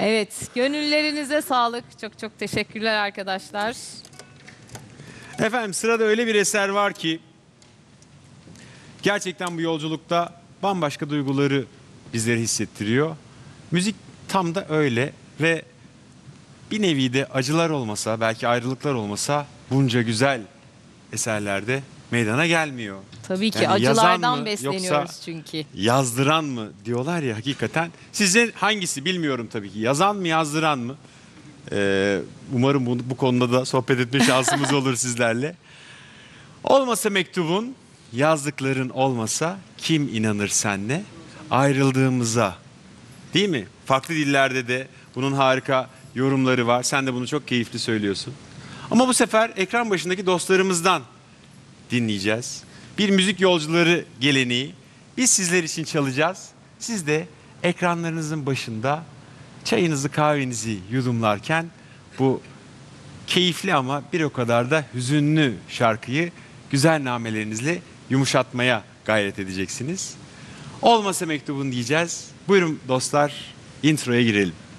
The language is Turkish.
Evet, gönüllerinize sağlık. Çok çok teşekkürler arkadaşlar. Efendim sırada öyle bir eser var ki gerçekten bu yolculukta bambaşka duyguları bizlere hissettiriyor. Müzik tam da öyle ve bir nevi de acılar olmasa, belki ayrılıklar olmasa bunca güzel eserlerde meydana gelmiyor. Tabii ki Yani yazan acılardan mı, besleniyoruz yoksa çünkü. yazdıran mı diyorlar ya, hakikaten. Sizce hangisi bilmiyorum tabii ki. Yazan mı, yazdıran mı? Umarım bu konuda da sohbet etme şansımız olur sizlerle. Olmasa mektubun, yazdıkların olmasa kim inanır senle ayrıldığımıza? Değil mi? Farklı dillerde de bunun harika yorumları var. Sen de bunu çok keyifli söylüyorsun. Ama bu sefer ekran başındaki dostlarımızdan dinleyeceğiz. Bir müzik yolcuları geleneği. Biz sizler için çalacağız. Siz de ekranlarınızın başında çayınızı kahvenizi yudumlarken bu keyifli ama bir o kadar da hüzünlü şarkıyı güzel namelerinizle yumuşatmaya gayret edeceksiniz. Olmasa mektubun diyeceğiz. Buyurun dostlar, introya girelim.